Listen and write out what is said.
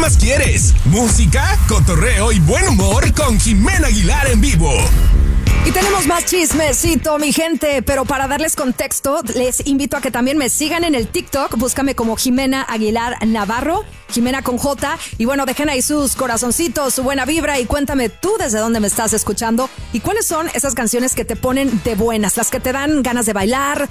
más quieres? Música, cotorreo y buen humor con Jimena Aguilar en vivo. Y tenemos más chismecito, mi gente, pero para darles contexto, les invito a que también me sigan en el TikTok. Búscame como Jimena Aguilar Navarro, Jimena con J. Y bueno, dejen ahí sus corazoncitos, su buena vibra y cuéntame tú desde dónde me estás escuchando y cuáles son esas canciones que te ponen de buenas, las que te dan ganas de bailar,